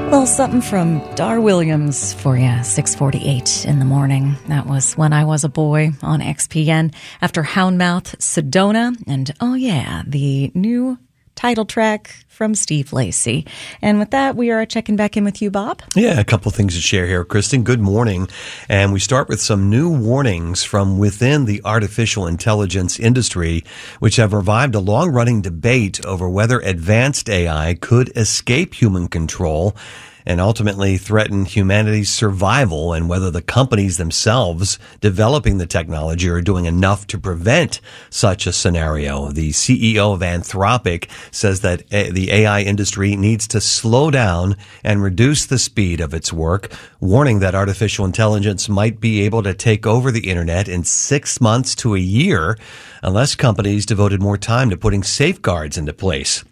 Little something from Dar Williams for you, 6:48 in the morning. That was When I Was a Boy on XPN after Houndmouth, Sedona, and oh yeah, the new title track from Steve Lacy. And with that, we are checking back in with you, Bob. Yeah, a couple things to share here, Kristen. Good morning. And we start with some new warnings from within the artificial intelligence industry, which have revived a long-running debate over whether advanced AI could escape human control and ultimately threaten humanity's survival, and whether the companies themselves developing the technology are doing enough to prevent such a scenario. The CEO of Anthropic says that the AI industry needs to slow down and reduce the speed of its work, warning that artificial intelligence might be able to take over the internet in 6 months to a year unless companies devoted more time to putting safeguards into place.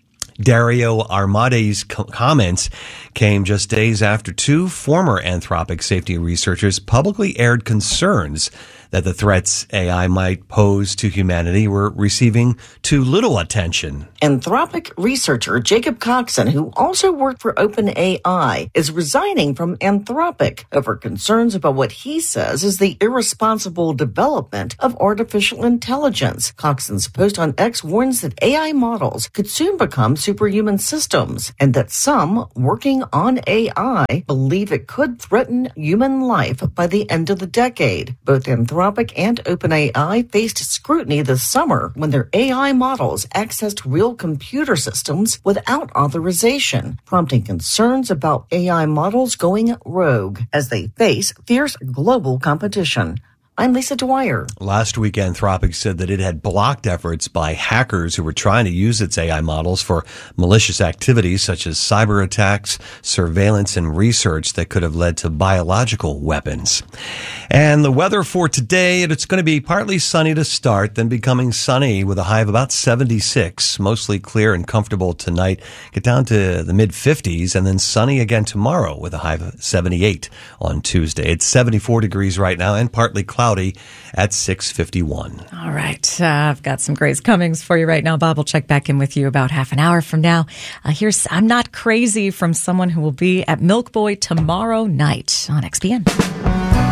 Dario Armadi's comments came just days after two former Anthropic safety researchers publicly aired concerns that the threats AI might pose to humanity were receiving too little attention. Anthropic researcher Jacob Coxon, who also worked for OpenAI, is resigning from Anthropic over concerns about what he says is the irresponsible development of artificial intelligence. Coxon's post on X warns that AI models could soon become superhuman systems, and that some working on AI believe it could threaten human life by the end of the decade. Both Anthropic and OpenAI faced scrutiny this summer when their AI models accessed real computer systems without authorization, prompting concerns about AI models going rogue as they face fierce global competition. I'm Lisa Dwyer. Last week, Anthropic said that it had blocked efforts by hackers who were trying to use its AI models for malicious activities such as cyber attacks, surveillance, and research that could have led to biological weapons. And the weather for today, it's going to be partly sunny to start, then becoming sunny with a high of about 76, mostly clear and comfortable tonight. Get down to the mid-50s, and then sunny again tomorrow with a high of 78 on Tuesday. It's 74 degrees right now and partly cloudy at 6:51. All right. I've got some Grace Cummings for you right now. Bob will check back in with you about half an hour from now. Here's I'm Not Crazy from someone who will be at Milk Boy tomorrow night on XPN.